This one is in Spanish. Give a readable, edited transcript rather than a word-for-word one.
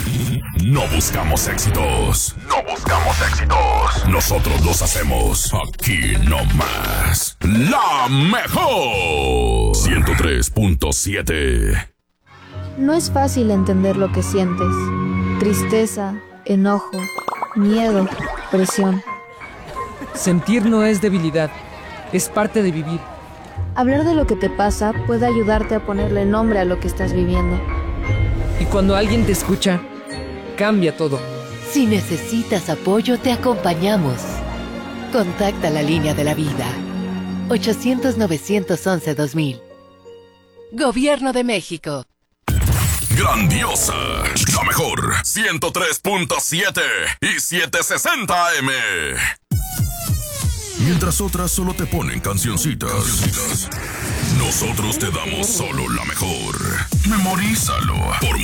No buscamos éxitos. No buscamos éxitos. Nosotros los hacemos aquí nomás. La mejor. 103.7. No es fácil entender lo que sientes. Tristeza, enojo, miedo, presión. Sentir no es debilidad, es parte de vivir. Hablar de lo que te pasa puede ayudarte a ponerle nombre a lo que estás viviendo. Y cuando alguien te escucha, cambia todo. Si necesitas apoyo, te acompañamos. Contacta la línea de la vida. 800-911-2000. Gobierno de México. Grandiosa, la mejor, 103.7 y 760 AM. Mientras otras solo te ponen cancioncitas, nosotros te damos solo la mejor. Memorízalo por